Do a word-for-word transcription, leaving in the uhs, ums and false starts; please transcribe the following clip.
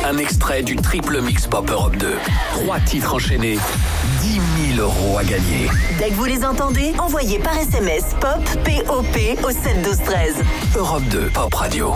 Un extrait du triple mix Pop Europe deux. Trois titres enchaînés, dix mille euros à gagner. Dès que vous les entendez, envoyez par S M S POP, P O P au sept douze treize. Europe deux, Pop Radio.